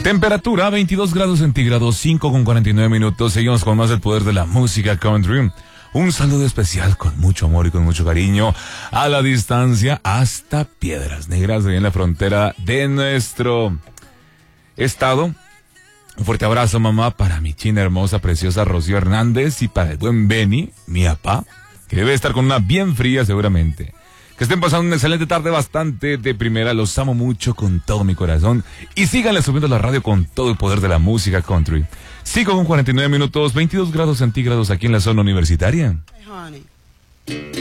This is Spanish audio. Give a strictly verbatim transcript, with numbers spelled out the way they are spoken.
Temperatura veintidós grados centígrados, cinco con cuarenta y nueve minutos. Seguimos con más del poder de la música country. Un saludo especial con mucho amor y con mucho cariño a la distancia hasta Piedras Negras, ahí en la frontera de nuestro estado. Un fuerte abrazo, mamá, para mi china hermosa, preciosa Rocío Hernández y para el buen Benny, mi papá, que debe estar con una bien fría seguramente. Que estén pasando una excelente tarde, bastante de primera. Los amo mucho con todo mi corazón. Y síganle subiendo la radio con todo el poder de la música country. Sigo con cuarenta y nueve minutos, veintidós grados centígrados aquí en la zona universitaria. Hey, honey.